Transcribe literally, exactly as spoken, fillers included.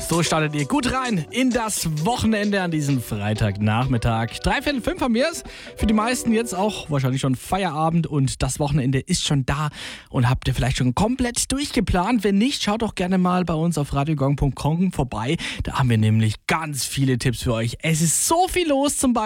So startet ihr gut rein in das Wochenende an diesem Freitagnachmittag. Drei Viertel fünf haben wir es. Für die meisten jetzt auch wahrscheinlich schon Feierabend und das Wochenende ist schon da. Und habt ihr vielleicht schon komplett durchgeplant? Wenn nicht, schaut doch gerne mal bei uns auf radiogong punkt com vorbei. Da haben wir nämlich ganz viele Tipps für euch. Es ist so viel los, zum Beispiel